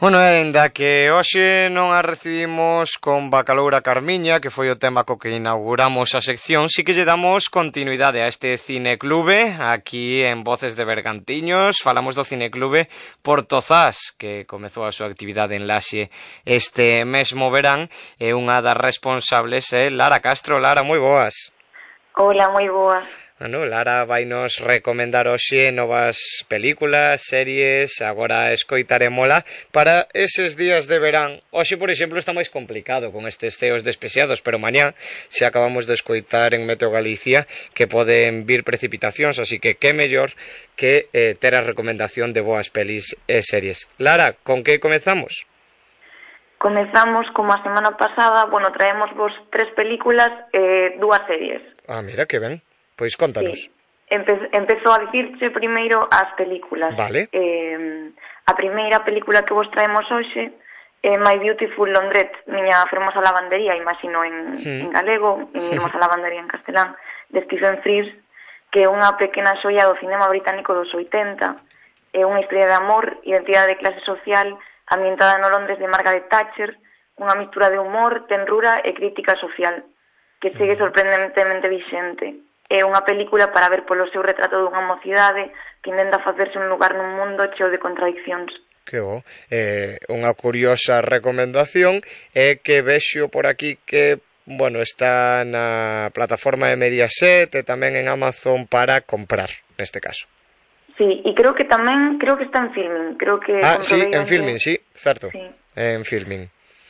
Bueno, aínda que hoxe non a recibimos con Bacaloura Carmiña, que foi o tema co que inauguramos a sección, sí que lle damos continuidade a este cineclube aquí en Voces de Bergantiños. Falamos do cineclube Portozás, que comezou a súa actividade en Laxe este mesmo verán, e unha das responsables é Lara Castro. Lara, moi boas. Hola, moi boas. Bueno, Lara vai nos recomendar hoxe novas películas, series, agora escoitaremola para eses días de verán. Hoxe, por exemplo, está máis complicado con estes ceos despexados, pero mañá se acabamos de escoitar en Meteo Galicia que poden vir precipitacións, así que mellor que ter a recomendación de boas pelis e series. Lara, con que comezamos? Comezamos como a semana pasada, traemos vos 3 películas e 2 series. Ah, mira, que ben. Pois contanos. Sí. Empezo a dicirche primeiro as películas. Vale. A primeira película que vos traemos hoxe é My Beautiful Laundrette, miña fermosa lavandería, imagino en galego, mi hermosa lavandería en castelán, de Stephen Frears, que é unha pequena xoia do cinema británico dos 80, é unha historia de amor, identidade de clase social, ambientada no Londres de Margaret Thatcher, unha mistura de humor, tenrura e crítica social, que segue sorprendentemente vixente. É unha película para ver polo seu retrato dunha mocidade que intenta facerse un lugar nun mundo cheo de contradiccións. Que bo. Unha curiosa recomendación é que vexo por aquí que, está na plataforma de Mediaset e tamén en Amazon para comprar, neste caso. Sí, e creo que está en Filmin. Sí, en Filmin, sí, certo. Sí. En Filmin.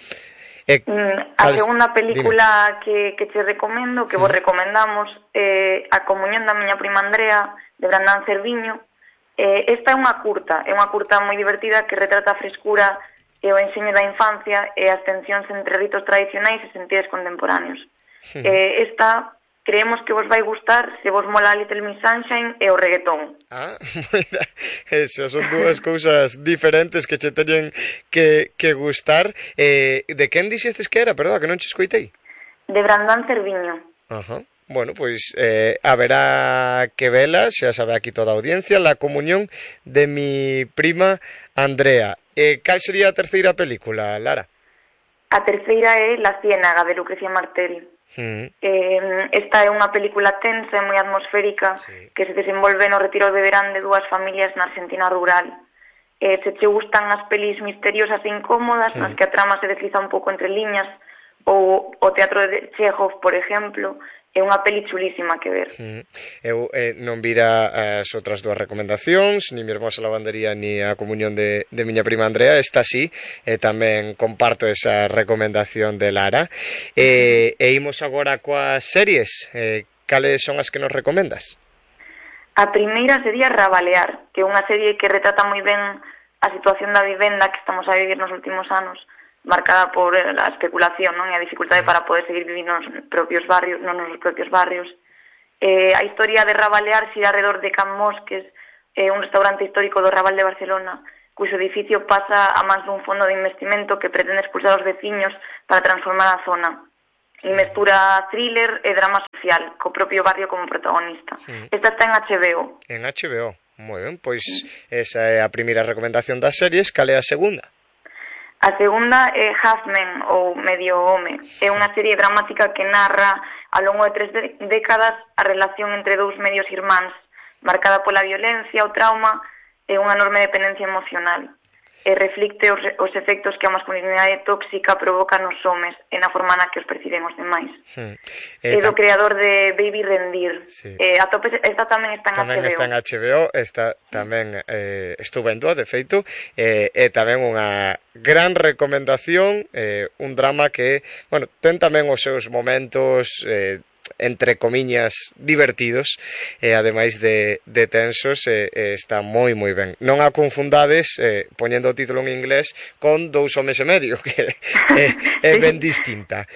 A segunda película que te recomendo, que vos recomendamos, A comunión da miña prima Andrea, de Brandán Cerviño. Esta é unha curta moi divertida que retrata a frescura e o enseño da infancia e as tensións entre ritos tradicionais e sentidos contemporáneos. Esta creemos que vos vai gustar se vos mola Little Miss Sunshine e o reggaetón. Esas son dúas cousas diferentes que che teñen que gustar. De quen dixestes que era? Perdón, que non che escoitei. De Brandán Cerviño. Bueno, pois haberá que vela, xa sabe aquí toda a audiencia, La comunión de mi prima Andrea. Cal sería a terceira película, Lara? A terceira é La ciénaga, de Lucrecia Martel. Esta é unha película tensa e moi atmosférica, que se desenvolve no retiro de verán de dúas familias na Argentina rural. Se che gustan as pelis misteriosas e incómodas, nas que a trama se desliza un pouco entre liñas, ou o teatro de Chekhov, por exemplo, é unha peli chulísima que ver. Eu non vira as outras dúas recomendacións, ni mi hermosa lavandería, ni a comunión de miña prima Andrea. Esta sí, tamén comparto esa recomendación de Lara. E imos agora coas series. Cales son as que nos recomendas? A primeira sería Rabalear, que é unha serie que retrata moi ben a situación da vivenda que estamos a vivir nos últimos anos, marcada por a especulación, non? E a dificultade para poder seguir vivindo nos nosos propios barrios. A historia de Rabalear xira alrededor de Can Mosques, un restaurante histórico do Raval de Barcelona, cuxo edificio pasa a mans dun fondo de investimento que pretende expulsar os veciños para transformar a zona. E mestura thriller e drama social, co propio barrio como protagonista. Esta está en HBO. En HBO, moi ben, pois esa é a primeira recomendación das series. Cal é a segunda? A segunda é Half Men, ou Medio Home. É unha serie dramática que narra ao longo de 3 décadas a relación entre dous medios irmáns, marcada pola violencia, o trauma e unha enorme dependencia emocional. E reflicte os efectos que a masculinidade tóxica provoca nos homes e na forma na que os perciben os demais. É do creador de Baby Rendir. Esta tamén está en HBO. Tamén está en HBO, esta tamén estou vendo, de feito, e tamén unha gran recomendación, un drama que, ten tamén os seus momentos entre comiñas divertidos e ademais de tensos, está moi ben. Non a confundades poñendo o título en inglés con Dous homes e medio, que é ben distinta.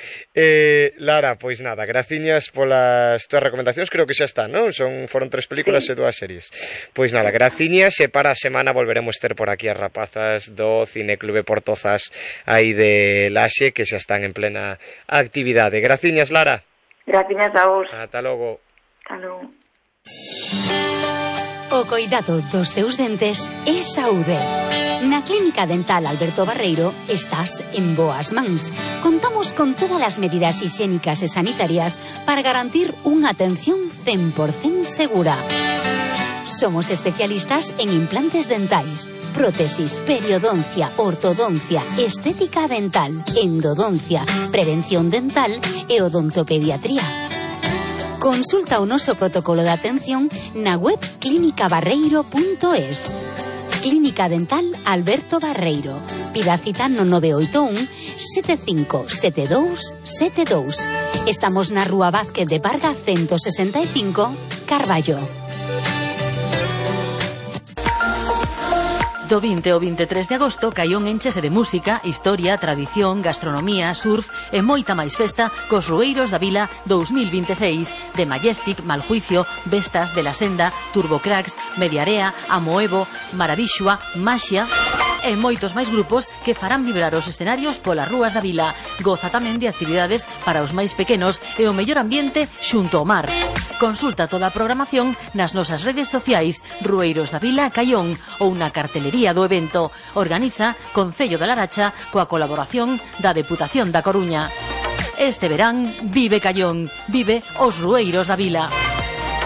Lara, pois nada, graciñas polas túas recomendacións. Creo que xa está, non? Foron 3 películas e 2 series. Pois nada, graciñas, e para a semana volveremos ter por aquí as rapazas do Cineclube Portozás aí de Laxe, que xa están en plena actividade. Graciñas, Lara. Gracias a vos. Ata logo. Ata logo. O coidado dos teus dentes é saúde. Na Clínica Dental Alberto Barreiro estás en boas mans. Contamos con todas as medidas higiénicas e sanitarias para garantir unha atención 100% segura. Somos especialistas en implantes dentais, prótesis, periodoncia, ortodoncia, estética dental, endodoncia, prevención dental e odontopediatría. Consulta o noso protocolo de atención na web clinicabarreiro.es. Clínica Dental Alberto Barreiro. Pida cita no 981 757272. Estamos na Rúa Vázquez de Parga 165, Carballo. Do 20 ao 23 de agosto, Caión enchese de música, historia, tradición, gastronomía, surf e moita máis festa cos Rueiros da Vila 2026 de Majestic, Maljuicio, Vestas, De la Senda, Turbocracks, Mediarea, Amoevo, Maravixua, Maxia e moitos máis grupos que farán vibrar os escenarios polas rúas da vila. Goza tamén de actividades para os máis pequenos e o mellor ambiente xunto ao mar. Consulta toda a programación nas nosas redes sociais Rueiros da Vila Caión ou na cartelería do evento. Organiza Concello da Laracha coa colaboración da Deputación da Coruña. Este verán vive Caión, vive os Rueiros da Vila.